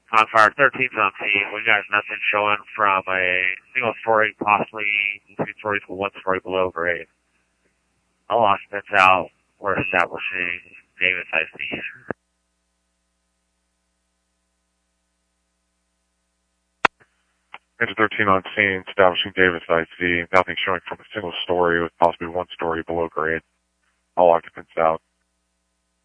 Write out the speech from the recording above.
Fire 13's on scene. We got nothing showing from a single story, possibly 2 stories to 1 story below grade. All occupants out. We're establishing Davis IC. Engine 13 on scene, establishing Davis IC. Nothing showing from a single story with possibly 1 story below grade. All occupants out.